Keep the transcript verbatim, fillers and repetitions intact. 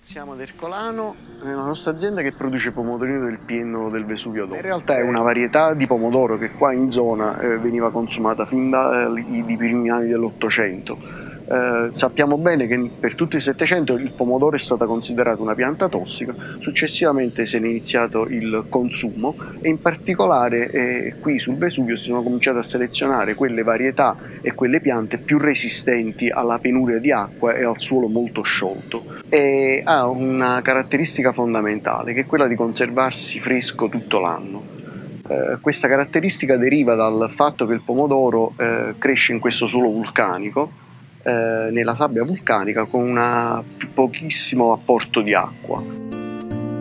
Siamo ad Ercolano, è una nostra azienda che produce pomodorino del Piennolo del Vesuvio d'Oro. In realtà è una varietà di pomodoro che qua in zona eh, veniva consumata fin dai eh, primi anni dell'Ottocento. Eh, sappiamo bene che per tutto il Settecento il pomodoro è stata considerata una pianta tossica, successivamente se ne è iniziato il consumo e in particolare eh, qui sul Vesuvio si sono cominciate a selezionare quelle varietà e quelle piante più resistenti alla penuria di acqua e al suolo molto sciolto. E ha una caratteristica fondamentale che è quella di conservarsi fresco tutto l'anno. Eh, questa caratteristica deriva dal fatto che il pomodoro eh, cresce in questo suolo vulcanico, eh, nella sabbia vulcanica, con un pochissimo apporto di acqua.